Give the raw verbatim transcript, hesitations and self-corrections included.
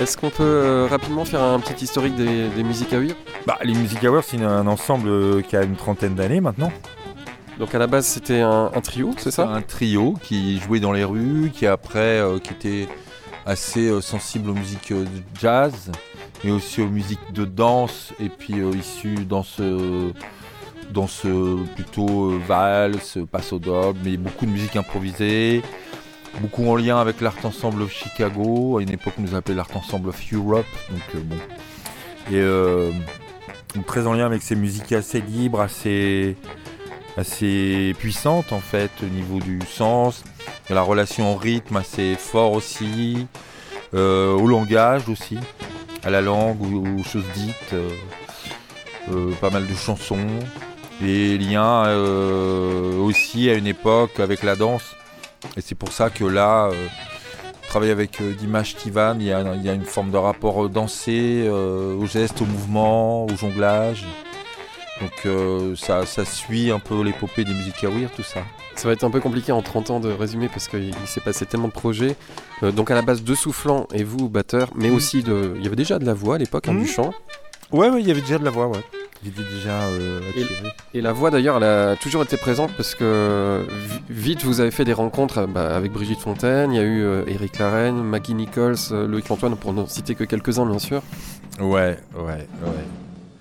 Est-ce qu'on peut euh, rapidement faire un petit historique des, des Music Hour ? Bah, les Music Hour, c'est un ensemble qui a une trentaine d'années maintenant. Donc à la base c'était un, un trio, c'est ça ? Un trio qui jouait dans les rues, qui après euh, qui était assez euh, sensible aux musiques euh, de jazz et aussi aux musiques de danse et puis euh, issu dans ce dans ce plutôt euh, valse, passo doble, mais beaucoup de musique improvisée, beaucoup en lien avec l'Art Ensemble of Chicago, à une époque on nous appelait l'Art Ensemble of Europe, donc euh, bon et euh, très en lien avec ces musiques assez libres, assez assez puissante en fait au niveau du sens, et la relation au rythme assez fort aussi, euh, au langage aussi, à la langue, aux, aux choses dites, euh, euh, pas mal de chansons, et liens euh, aussi à une époque avec la danse, et c'est pour ça que là, euh, travailler avec euh, Dimash Tivan, il y, il y a une forme de rapport dansé, euh, aux gestes, au mouvement, au jonglage. Donc euh, ça, ça suit un peu l'épopée des Music Hour, tout ça. Ça va être un peu compliqué en trente ans de résumer parce qu'il s'est passé tellement de projets. Euh, donc à la base deux soufflants et vous batteur, mais mmh. aussi de... il y avait déjà de la voix à l'époque, mmh. hein, du chant. Ouais, ouais, il y avait déjà de la voix, ouais. Il était déjà euh, attiré. Et, et la voix d'ailleurs, elle a toujours été présente parce que vite vous avez fait des rencontres bah, avec Brigitte Fontaine, il y a eu euh, Eric Larraine, Maggie Nichols, euh, Loïc Antoine, pour ne citer que quelques-uns bien sûr. Ouais, ouais, ouais.